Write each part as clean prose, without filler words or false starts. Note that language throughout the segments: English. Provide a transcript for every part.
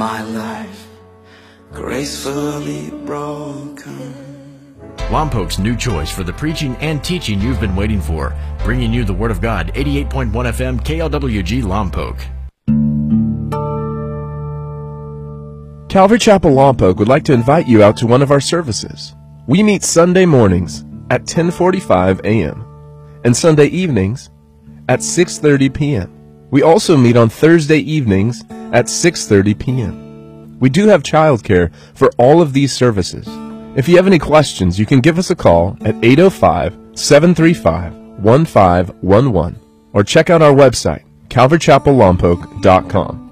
My life gracefully broken. Lompoc's new choice for the preaching and teaching you've been waiting for. Bringing you the Word of God, 88.1 FM, KLWG Lompoc. Calvary Chapel Lompoc would like to invite you out to one of our services. We meet Sunday mornings at 10:45 a.m. and Sunday evenings at 6:30 p.m. We also meet on Thursday evenings at 6:30 p.m. We do have childcare for all of these services. If you have any questions, you can give us a call at 805-735-1511 or check out our website, calvarychapellompoc.com.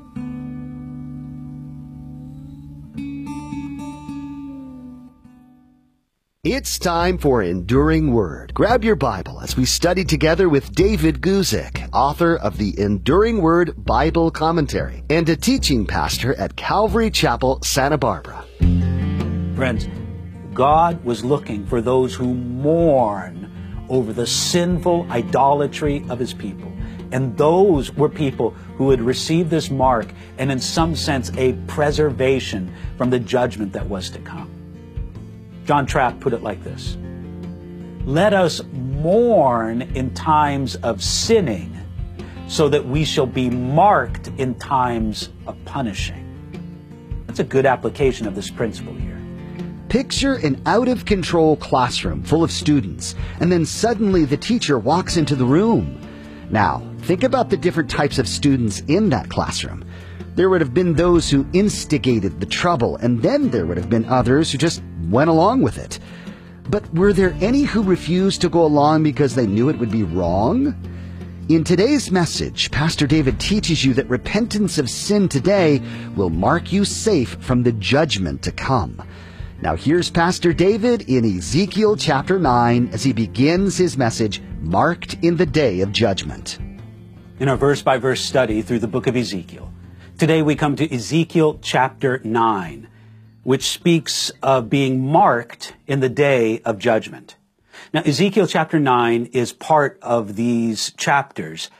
It's time for Enduring Word. Grab your Bible as we study together with David Guzik, author of the Enduring Word Bible Commentary and a teaching pastor at Calvary Chapel, Santa Barbara. Friends, God was looking for those who mourn over the sinful idolatry of His people. And those were people who had received this mark and in some sense a preservation from the judgment that was to come. John Trapp put it like this: let us mourn in times of sinning so that we shall be marked in times of punishing. That's a good application of this principle here. Picture an out-of-control classroom full of students, and then suddenly the teacher walks into the room. Now, think about the different types of students in that classroom. There would have been those who instigated the trouble, and then there would have been others who just went along with it. But were there any who refused to go along because they knew it would be wrong? In today's message, Pastor David teaches you that repentance of sin today will mark you safe from the judgment to come. Now here's Pastor David in Ezekiel chapter 9 as he begins his message, Marked in the Day of Judgment. In our verse-by-verse study through the book of Ezekiel, today we come to Ezekiel chapter 9, which speaks of being marked in the day of judgment. Now, Ezekiel chapter 9 is part of these chapters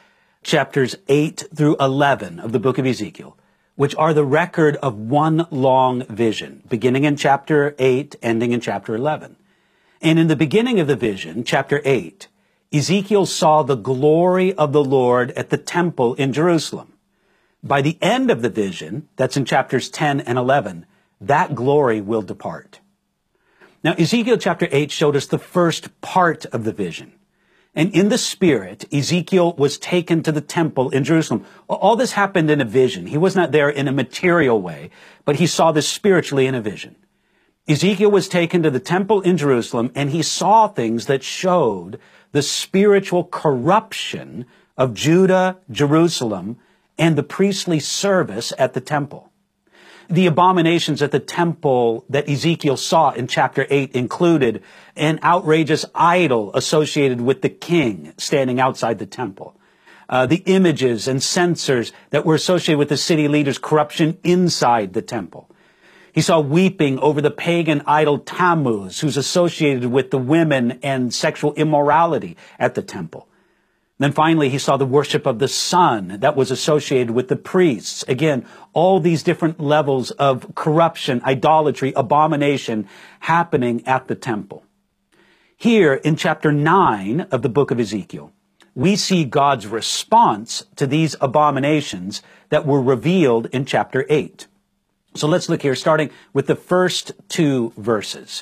8 through 11 of the book of Ezekiel, which are the record of one long vision, beginning in chapter 8, ending in chapter 11. And in the beginning of the vision, chapter 8, Ezekiel saw the glory of the Lord at the temple in Jerusalem. By the end of the vision, that's in chapters 10 and 11, that glory will depart. Now, Ezekiel chapter 8 showed us the first part of the vision. And in the Spirit, Ezekiel was taken to the temple in Jerusalem. All this happened in a vision. He was not there in a material way, but he saw this spiritually in a vision. Ezekiel was taken to the temple in Jerusalem, and he saw things that showed the spiritual corruption of Judah, Jerusalem, and the priestly service at the temple. The abominations at the temple that Ezekiel saw in chapter 8 included an outrageous idol associated with the king standing outside the temple. The images and censers that were associated with the city leaders' corruption inside the temple. He saw weeping over the pagan idol Tammuz, who's associated with the women and sexual immorality at the temple. Then finally, he saw the worship of the sun that was associated with the priests. Again, all these different levels of corruption, idolatry, abomination happening at the temple. Here in chapter 9 of the book of Ezekiel, we see God's response to these abominations that were revealed in chapter 8. So let's look here, starting with the first two verses.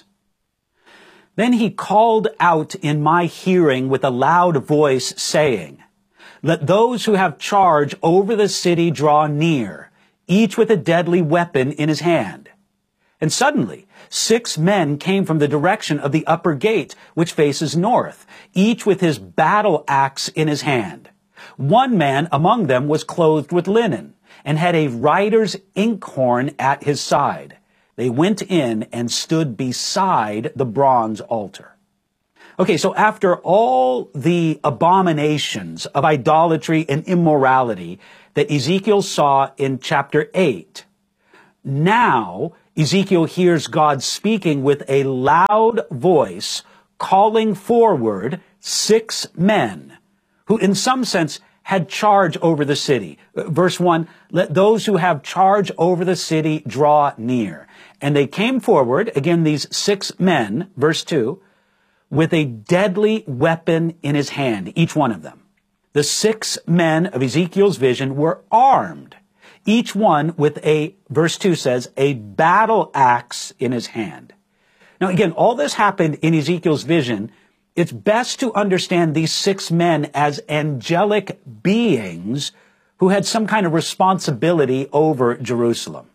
Then he called out in my hearing with a loud voice, saying, let those who have charge over the city draw near, each with a deadly weapon in his hand. And suddenly 6 men came from the direction of the upper gate, which faces north, each with his battle axe in his hand. One man among them was clothed with linen, and had a writer's inkhorn at his side. They went in and stood beside the bronze altar. Okay, so after all the abominations of idolatry and immorality that Ezekiel saw in chapter 8, now Ezekiel hears God speaking with a loud voice, calling forward 6 men who in some sense had charge over the city. Verse 1, let those who have charge over the city draw near. And they came forward, again, these 6 men, verse 2, with a deadly weapon in his hand, each one of them. The 6 men of Ezekiel's vision were armed, each one with verse 2 says, a battle axe in his hand. Now again, all this happened in Ezekiel's vision. It's best to understand these 6 men as angelic beings who had some kind of responsibility over Jerusalem.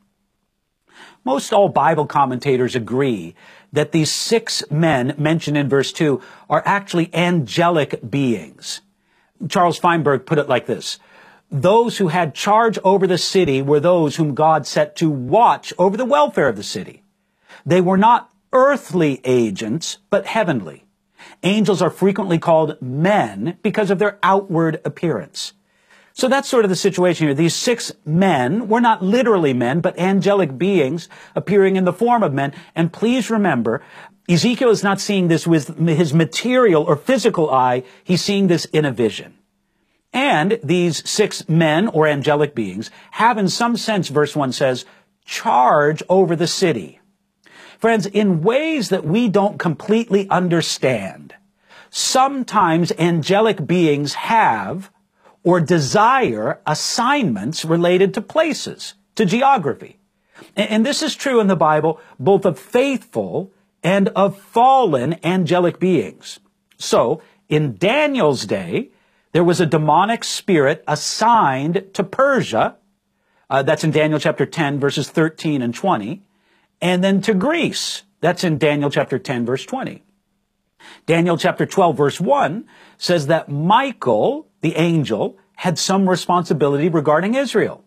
Most all Bible commentators agree that these 6 men mentioned in verse 2 are actually angelic beings. Charles Feinberg put it like this: those who had charge over the city were those whom God set to watch over the welfare of the city. They were not earthly agents, but heavenly. Angels are frequently called men because of their outward appearance. So that's sort of the situation here. These 6 men were not literally men, but angelic beings appearing in the form of men. And please remember, Ezekiel is not seeing this with his material or physical eye. He's seeing this in a vision. And these 6 men or angelic beings have, in some sense, verse 1 says, charge over the city. Friends, in ways that we don't completely understand, sometimes angelic beings have or desire assignments related to places, to geography. And this is true in the Bible, both of faithful and of fallen angelic beings. So, in Daniel's day, there was a demonic spirit assigned to Persia. That's in Daniel chapter 10, verses 13 and 20. And then to Greece. That's in Daniel chapter 10, verse 20. Daniel chapter 12, verse 1 says that Michael, the angel, had some responsibility regarding Israel.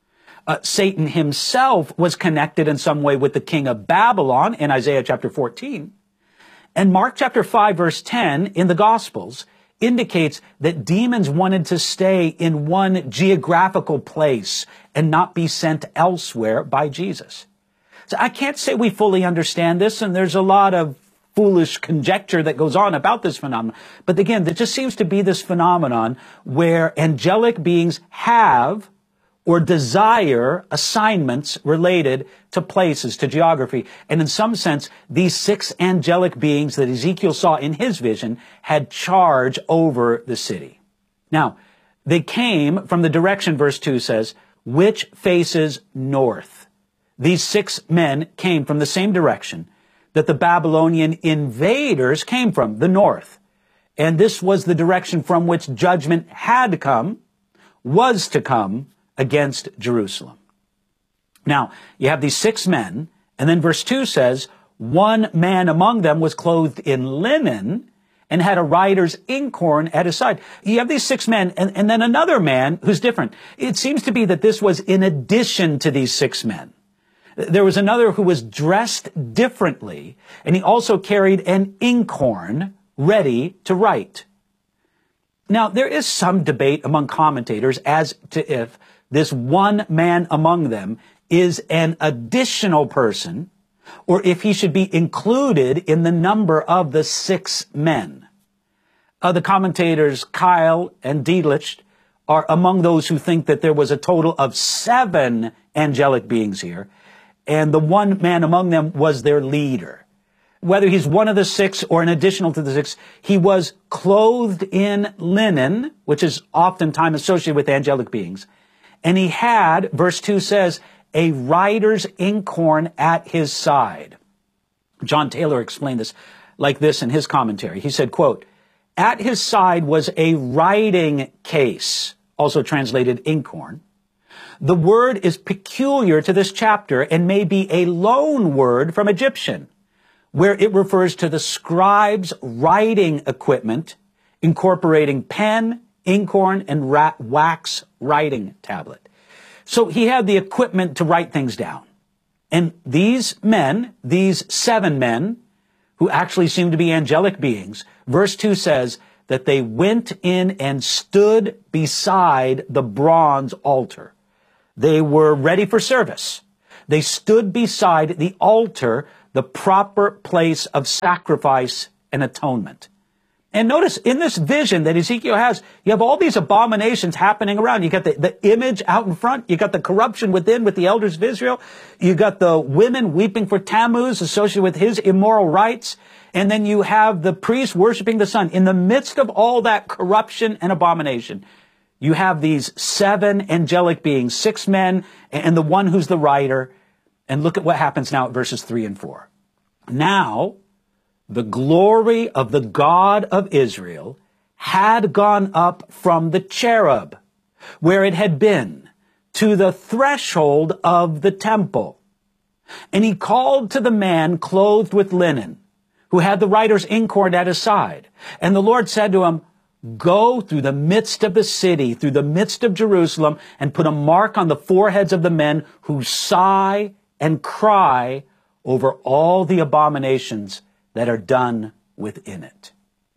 Satan himself was connected in some way with the king of Babylon in Isaiah chapter 14. And Mark chapter 5, verse 10 in the Gospels indicates that demons wanted to stay in one geographical place and not be sent elsewhere by Jesus. So I can't say we fully understand this, and there's a lot of foolish conjecture that goes on about this phenomenon. But again, there just seems to be this phenomenon where angelic beings have or desire assignments related to places, to geography. And in some sense, these 6 angelic beings that Ezekiel saw in his vision had charge over the city. Now, they came from the direction, verse 2 says, which faces north. These 6 men came from the same direction that the Babylonian invaders came from, the north. And this was the direction from which judgment had come, was to come against Jerusalem. Now, you have these 6 men, and then verse 2 says, one man among them was clothed in linen and had a writer's inkhorn at his side. You have these 6 men, and then another man who's different. It seems to be that this was in addition to these 6 men. There was another who was dressed differently, and he also carried an inkhorn ready to write. Now, there is some debate among commentators as to if this one man among them is an additional person, or if he should be included in the number of the 6 men. The commentators Kyle and Dietrich are among those who think that there was a total of 7 angelic beings here, and the one man among them was their leader. Whether he's one of the 6 or an additional to the 6, he was clothed in linen, which is oftentimes associated with angelic beings. And he had, verse 2 says, a writer's inkhorn at his side. John Taylor explained this like this in his commentary. He said, quote, at his side was a writing case, also translated inkhorn. The word is peculiar to this chapter and may be a loan word from Egyptian, where it refers to the scribe's writing equipment, incorporating pen, inkhorn, and wax writing tablet. So he had the equipment to write things down. And these men, these 7 men, who actually seem to be angelic beings, verse 2 says that they went in and stood beside the bronze altar. They were ready for service. They stood beside the altar, the proper place of sacrifice and atonement. And notice in this vision that Ezekiel has, you have all these abominations happening around. You got the image out in front. You got the corruption within with the elders of Israel. You got the women weeping for Tammuz associated with his immoral rites. And then you have the priests worshiping the sun. In the midst of all that corruption and abomination, you have these 7 angelic beings, 6 men and the one who's the rider. And look at what happens now at verses 3 and 4. Now, the glory of the God of Israel had gone up from the cherub, where it had been, to the threshold of the temple. And he called to the man clothed with linen, who had the writer's inkhorn at his side. And the Lord said to him, go through the midst of the city, through the midst of Jerusalem, and put a mark on the foreheads of the men who sigh and cry over all the abominations that are done within it.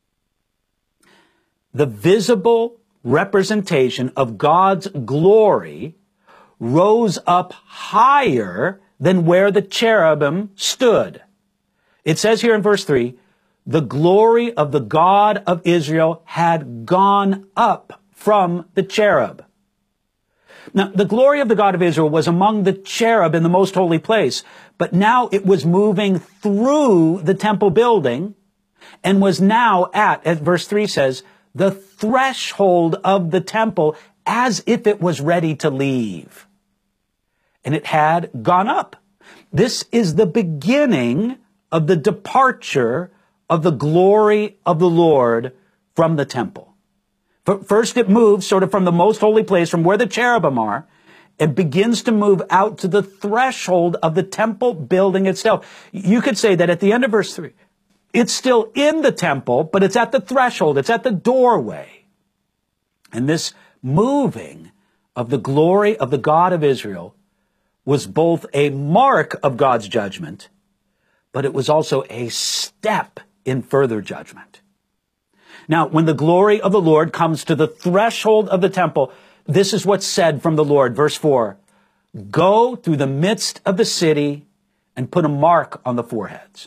The visible representation of God's glory rose up higher than where the cherubim stood. It says here in verse 3, the glory of the God of Israel had gone up from the cherub. Now, the glory of the God of Israel was among the cherub in the most holy place, but now it was moving through the temple building and was now at, as verse 3 says, the threshold of the temple as if it was ready to leave. And it had gone up. This is the beginning of the departure of the glory of the Lord from the temple. First, it moves sort of from the most holy place, from where the cherubim are, and begins to move out to the threshold of the temple building itself. You could say that at the end of verse 3, it's still in the temple, but it's at the threshold, it's at the doorway. And this moving of the glory of the God of Israel was both a mark of God's judgment, but it was also a step in further judgment. Now, when the glory of the Lord comes to the threshold of the temple, this is what's said from the Lord. Verse 4, go through the midst of the city and put a mark on the foreheads.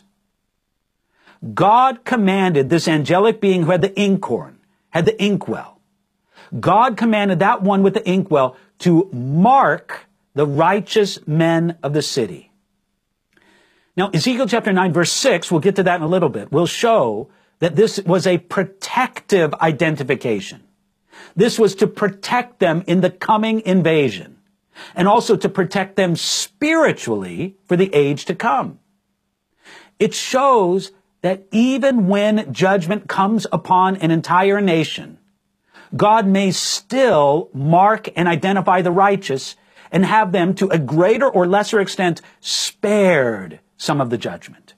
God commanded this angelic being who had the inkhorn, had the inkwell. God commanded that one with the inkwell to mark the righteous men of the city. Now, Ezekiel chapter 9, verse 6, we'll get to that in a little bit, will show that this was a protective identification. This was to protect them in the coming invasion, and also to protect them spiritually for the age to come. It shows that even when judgment comes upon an entire nation, God may still mark and identify the righteous and have them, to a greater or lesser extent, spared some of the judgment.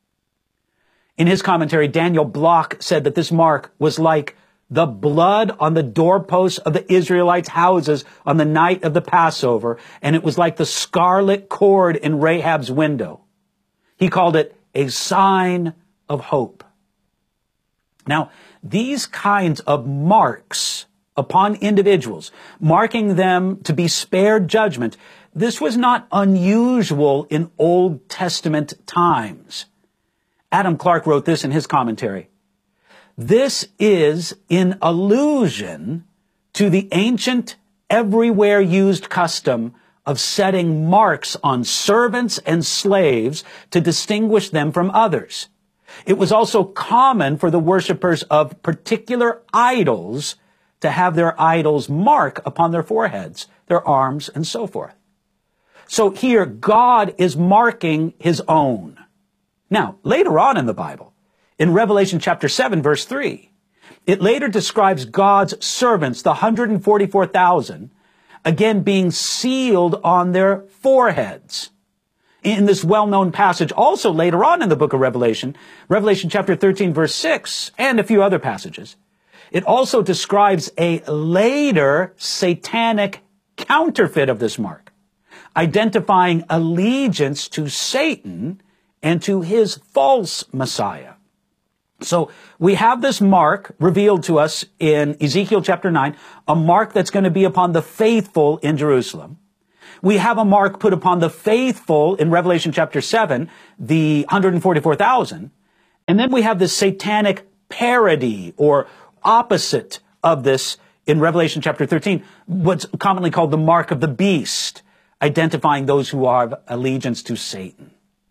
In his commentary, Daniel Block said that this mark was like the blood on the doorposts of the Israelites' houses on the night of the Passover, and it was like the scarlet cord in Rahab's window. He called it a sign of hope. Now, these kinds of marks upon individuals, marking them to be spared judgment, this was not unusual in Old Testament times. Adam Clark wrote this in his commentary. This is in allusion to the ancient, everywhere used custom of setting marks on servants and slaves to distinguish them from others. It was also common for the worshipers of particular idols to have their idols mark upon their foreheads, their arms, and so forth. So here, God is marking his own. Now, later on in the Bible, in Revelation chapter 7, verse 3, it later describes God's servants, the 144,000, again being sealed on their foreheads. In this well-known passage, also later on in the book of Revelation, Revelation chapter 13, verse 6, and a few other passages, it also describes a later satanic counterfeit of this mark, identifying allegiance to Satan and to his false Messiah. So we have this mark revealed to us in Ezekiel chapter 9, a mark that's going to be upon the faithful in Jerusalem. We have a mark put upon the faithful in Revelation chapter 7, the 144,000. And then we have this satanic parody or opposite of this in Revelation chapter 13, what's commonly called the mark of the beast, identifying those who have allegiance to Satan.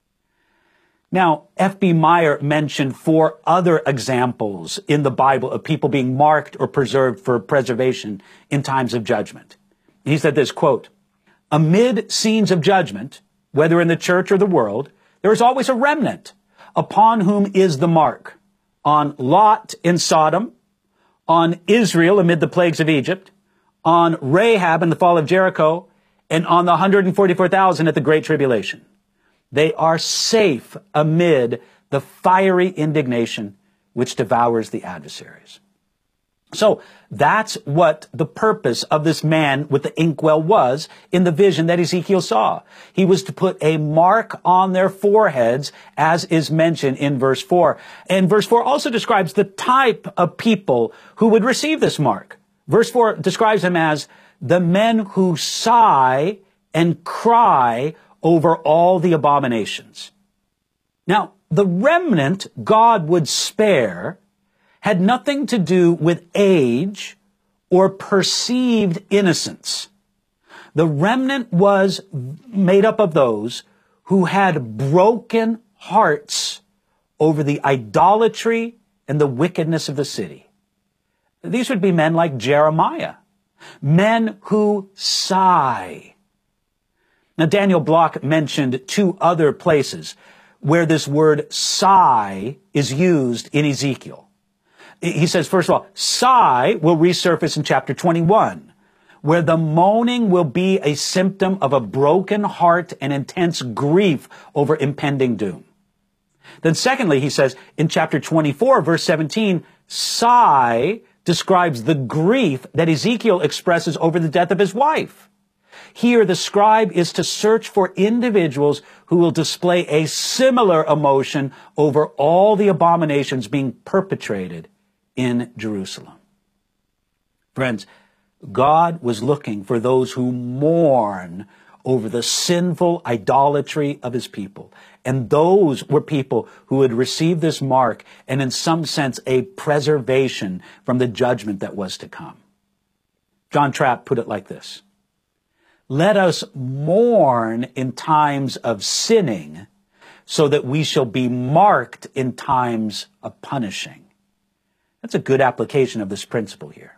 Now, F.B. Meyer mentioned 4 other examples in the Bible of people being marked or preserved for preservation in times of judgment. He said this, quote, "Amid scenes of judgment, whether in the church or the world, there is always a remnant upon whom is the mark. On Lot in Sodom, on Israel amid the plagues of Egypt, on Rahab in the fall of Jericho, and on the 144,000 at the Great Tribulation. They are safe amid the fiery indignation which devours the adversaries." So that's what the purpose of this man with the inkwell was in the vision that Ezekiel saw. He was to put a mark on their foreheads, as is mentioned in verse 4. And verse 4 also describes the type of people who would receive this mark. Verse 4 describes them as the men who sigh and cry over all the abominations. Now, the remnant God would spare had nothing to do with age or perceived innocence. The remnant was made up of those who had broken hearts over the idolatry and the wickedness of the city. These would be men like Jeremiah, men who sigh. Now, Daniel Block mentioned 2 other places where this word sigh is used in Ezekiel. He says, first of all, sigh will resurface in chapter 21, where the moaning will be a symptom of a broken heart and intense grief over impending doom. Then secondly, he says in chapter 24, verse 17, sigh describes the grief that Ezekiel expresses over the death of his wife. Here, the scribe is to search for individuals who will display a similar emotion over all the abominations being perpetrated in Jerusalem. Friends, God was looking for those who mourn over the sinful idolatry of his people. And those were people who had received this mark and in some sense a preservation from the judgment that was to come. John Trapp put it like this: "Let us mourn in times of sinning so that we shall be marked in times of punishing." That's a good application of this principle here.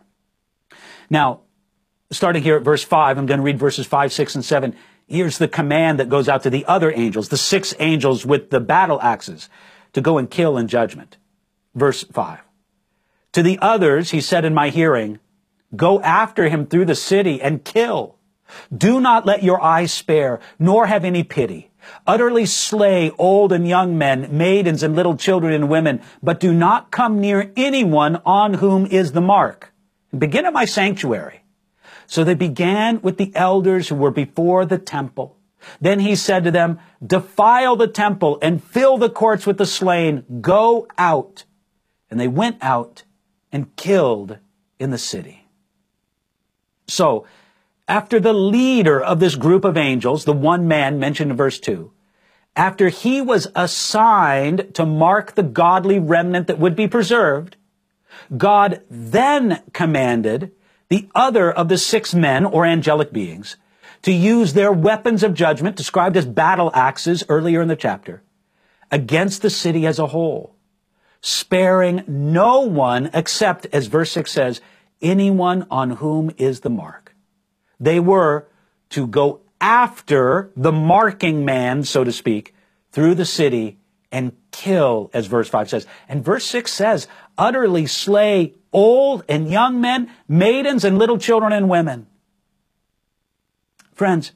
Now, starting here at verse 5, I'm going to read verses 5, 6, and 7. Here's the command that goes out to the other angels, the 6 angels with the battle axes, to go and kill in judgment. Verse 5. "To the others he said in my hearing, go after him through the city and kill. Do not let your eyes spare, nor have any pity. Utterly slay old and young men, maidens and little children and women, but do not come near anyone on whom is the mark. And begin at my sanctuary." So they began with the elders who were before the temple. Then he said to them, "Defile the temple and fill the courts with the slain. Go out." And they went out and killed in the city. So, after the leader of this group of angels, the one man mentioned in verse 2, after he was assigned to mark the godly remnant that would be preserved, God then commanded the other of the 6 men or angelic beings to use their weapons of judgment, described as battle axes earlier in the chapter, against the city as a whole, sparing no one except, as verse 6 says, anyone on whom is the mark. They were to go after the marking man, so to speak, through the city and kill, as verse 5 says. And verse 6 says, utterly slay old and young men, maidens and little children and women. Friends,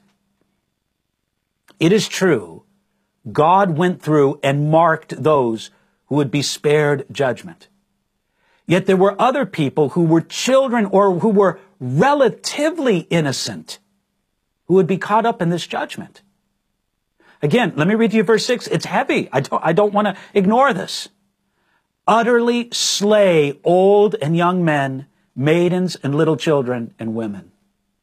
it is true, God went through and marked those who would be spared judgment. Yet there were other people who were children or who were relatively innocent who would be caught up in this judgment. Again, let me read to you verse 6. It's heavy. I don't want to ignore this. Utterly slay old and young men, maidens and little children and women.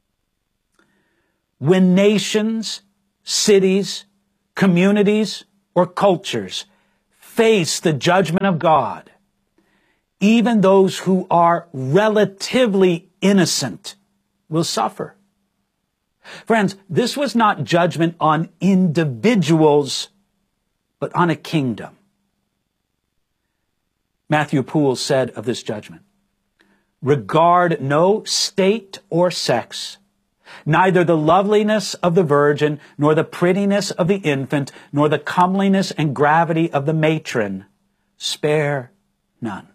When nations, cities, communities, or cultures face the judgment of God, even those who are relatively innocent will suffer. Friends, this was not judgment on individuals, but on a kingdom. Matthew Poole said of this judgment, "Regard no state or sex, neither the loveliness of the virgin, nor the prettiness of the infant, nor the comeliness and gravity of the matron. Spare none."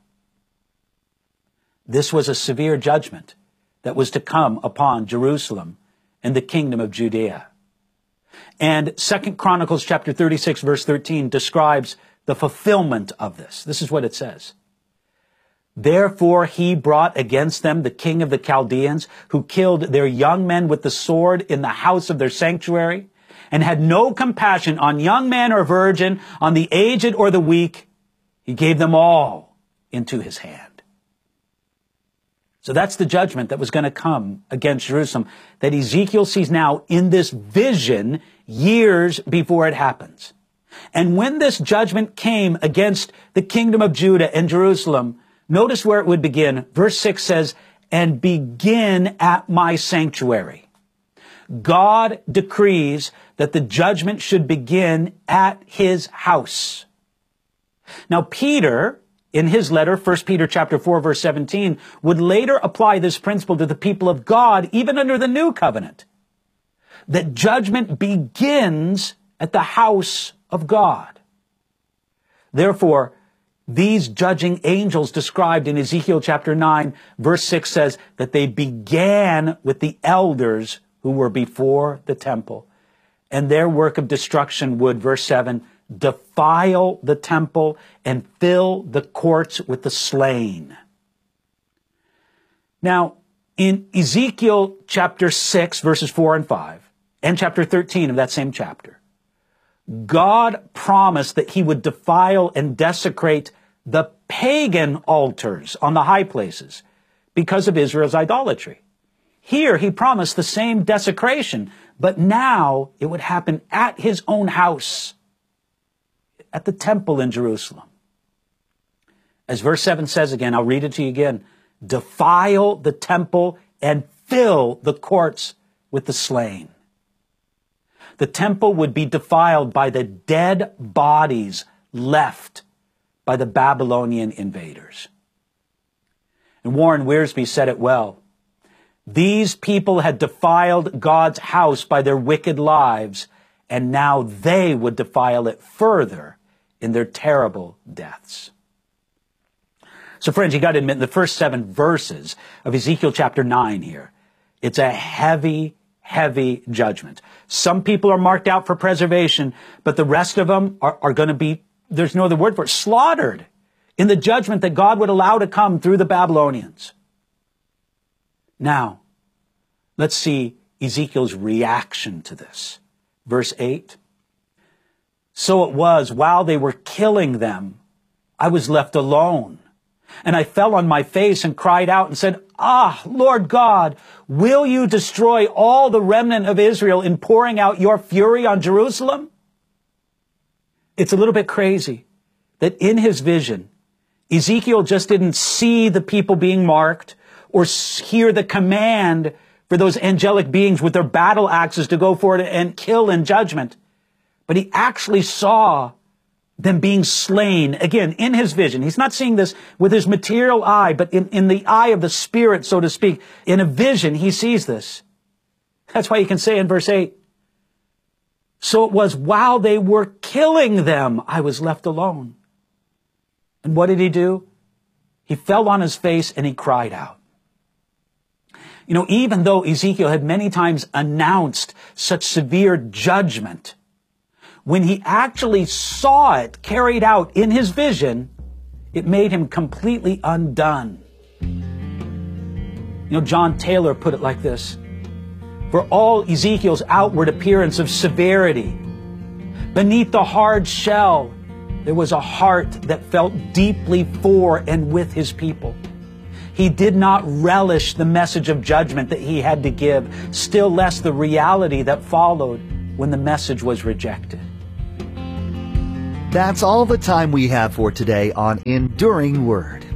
This was a severe judgment that was to come upon Jerusalem and the kingdom of Judea. And 2 Chronicles chapter 36, verse 13 describes the fulfillment of this. This is what it says. "Therefore he brought against them the king of the Chaldeans, who killed their young men with the sword in the house of their sanctuary, and had no compassion on young man or virgin, on the aged or the weak. He gave them all into his hand." So that's the judgment that was going to come against Jerusalem that Ezekiel sees now in this vision years before it happens. And when this judgment came against the kingdom of Judah and Jerusalem, notice where it would begin. Verse 6 says, "And begin at my sanctuary." God decrees that the judgment should begin at his house. Now, Peter, in his letter, 1 Peter chapter 4, verse 17, would later apply this principle to the people of God, even under the new covenant, that judgment begins at the house of God. Therefore, these judging angels described in Ezekiel chapter 9, verse 6 says that they began with the elders who were before the temple. And their work of destruction would, verse 7, defile the temple and fill the courts with the slain. Now, in Ezekiel chapter 6, verses 4 and 5, and chapter 13 of that same chapter, God promised that he would defile and desecrate the pagan altars on the high places because of Israel's idolatry. Here, he promised the same desecration, but now it would happen at his own house, at the temple in Jerusalem. As verse 7 says again, I'll read it to you again, "Defile the temple and fill the courts with the slain." The temple would be defiled by the dead bodies left by the Babylonian invaders. And Warren Wiersbe said it well. These people had defiled God's house by their wicked lives, and now they would defile it further in their terrible deaths. So friends, you got to admit, in the first 7 verses of Ezekiel chapter 9 here, it's a heavy judgment. Some people are marked out for preservation, but the rest of them are going to be, there's no other word for it, slaughtered in the judgment that God would allow to come through the Babylonians. Now, let's see Ezekiel's reaction to this. Verse 8, "So it was, while they were killing them, I was left alone. And I fell on my face and cried out and said, 'Ah, Lord God, will you destroy all the remnant of Israel in pouring out your fury on Jerusalem?'" It's a little bit crazy that in his vision, Ezekiel just didn't see the people being marked or hear the command for those angelic beings with their battle axes to go forward and kill in judgment. But he actually saw them being slain, again, in his vision. He's not seeing this with his material eye, but in the eye of the Spirit, so to speak. In a vision, he sees this. That's why you can say in verse 8, "So it was while they were killing them, I was left alone." And what did he do? He fell on his face and he cried out. You know, even though Ezekiel had many times announced such severe judgment, when he actually saw it carried out in his vision, it made him completely undone. You know, John Taylor put it like this: "For all Ezekiel's outward appearance of severity, beneath the hard shell, there was a heart that felt deeply for and with his people. He did not relish the message of judgment that he had to give, still less the reality that followed when the message was rejected." That's all the time we have for today on Enduring Word.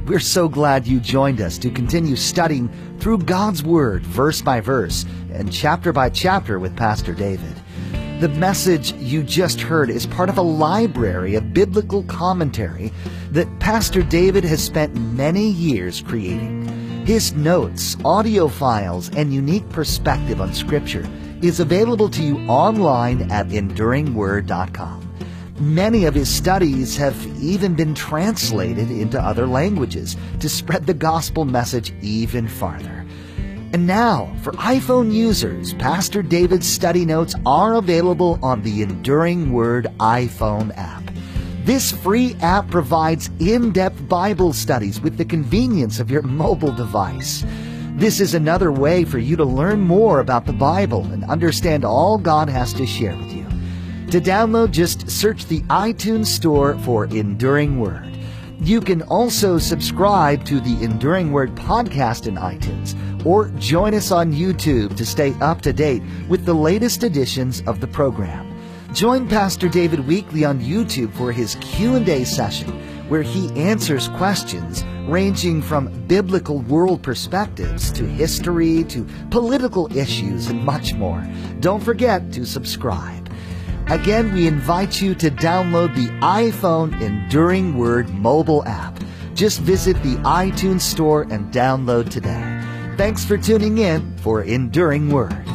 We're so glad you joined us to continue studying through God's Word, verse by verse and chapter by chapter with Pastor David. The message you just heard is part of a library of biblical commentary that Pastor David has spent many years creating. His notes, audio files, and unique perspective on Scripture is available to you online at EnduringWord.com. Many of his studies have even been translated into other languages to spread the gospel message even farther. And now, for iPhone users, Pastor David's study notes are available on the Enduring Word iPhone app. This free app provides in-depth Bible studies with the convenience of your mobile device. This is another way for you to learn more about the Bible and understand all God has to share with you. To download, just search the iTunes Store for Enduring Word. You can also subscribe to the Enduring Word podcast in iTunes, or join us on YouTube to stay up to date with the latest editions of the program. Join Pastor David weekly on YouTube for his Q&A session, where he answers questions ranging from biblical world perspectives to history to political issues and much more. Don't forget to subscribe. Again, we invite you to download the iPhone Enduring Word mobile app. Just visit the iTunes Store and download today. Thanks for tuning in for Enduring Word.